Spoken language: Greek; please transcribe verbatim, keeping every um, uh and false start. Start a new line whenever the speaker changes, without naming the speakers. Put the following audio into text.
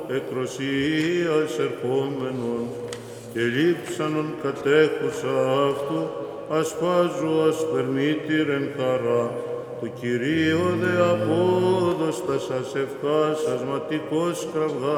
εκροσίας ερχόμενον, και λείψανον κατέχουσα αυτού, ασπάζου ασπερμήτηρ εν χαρά, το Κυρίο δε απόδοστα σας ευχάς ασματικός κραυγά.